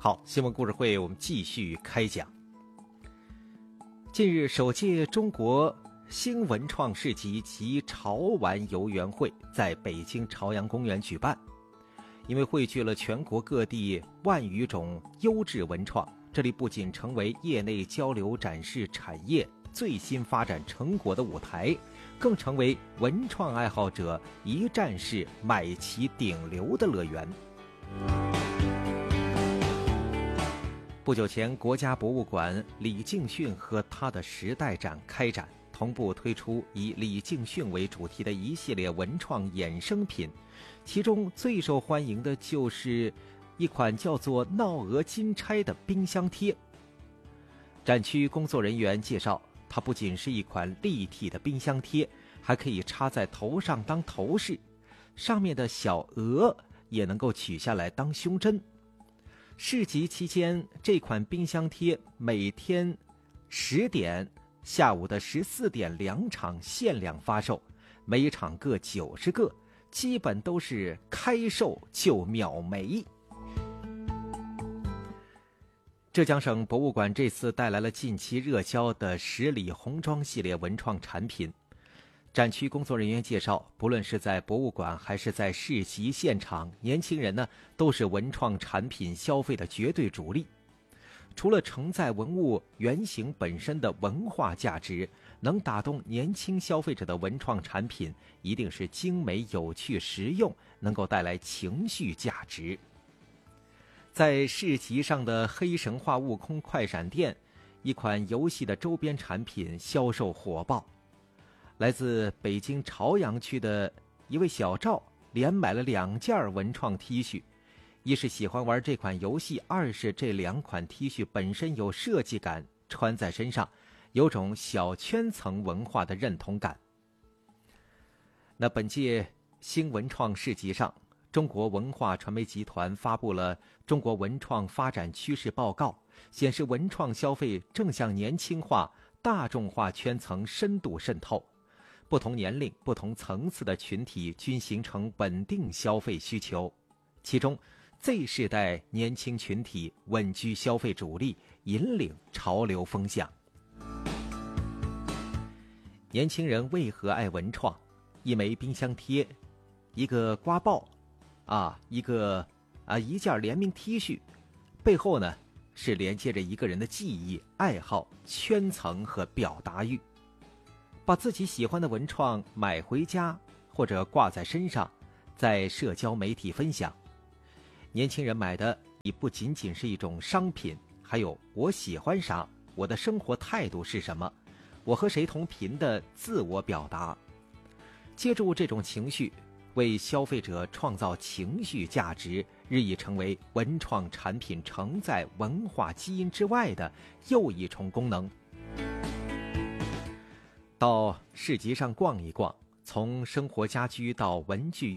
好，新闻故事会我们继续开讲。近日，首届中国新文创市集及潮玩游园会在北京朝阳公园举办。因为汇聚了全国各地万余种优质文创，这里不仅成为业内交流展示产业最新发展成果的舞台，更成为文创爱好者一站式买齐顶流的乐园。不久前，国家博物馆李敬训和他的时代展开展，同步推出以李敬训为主题的一系列文创衍生品，其中最受欢迎的就是一款叫做闹鹅金钗的冰箱贴。展区工作人员介绍，它不仅是一款立体的冰箱贴，还可以插在头上当头饰，上面的小鹅也能够取下来当胸针。市集期间，这款冰箱贴每天10点、下午的14点2场限量发售，每场各90个，基本都是开售就秒没。浙江省博物馆这次带来了近期热销的10里红妆系列文创产品。展区工作人员介绍，不论是在博物馆还是在市集现场，年轻人呢都是文创产品消费的绝对主力。除了承载文物原型本身的文化价值，能打动年轻消费者的文创产品一定是精美、有趣、实用，能够带来情绪价值。在市集上的黑神话悟空快闪店，一款游戏的周边产品销售火爆。来自北京朝阳区的一位小赵连买了2件文创 T 恤，一是喜欢玩这款游戏，二是这2款 T 恤本身有设计感，穿在身上有种小圈层文化的认同感。那本届新文创市集上，中国文化传媒集团发布了中国文创发展趋势报告，显示文创消费正向年轻化、大众化圈层深度渗透，不同年龄、不同层次的群体均形成稳定消费需求。其中 Z 世代年轻群体稳居消费主力，引领潮流风向。年轻人为何爱文创？一枚冰箱贴，一个刮报一件联名 T 恤，背后呢是连接着一个人的记忆、爱好、圈层和表达欲。把自己喜欢的文创买回家，或者挂在身上，在社交媒体分享。年轻人买的已不仅仅是一种商品，还有我喜欢啥，我的生活态度是什么，我和谁同频的自我表达。借助这种情绪，为消费者创造情绪价值，日益成为文创产品承载文化基因之外的又一重功能。到市集上逛一逛，从生活家居到文具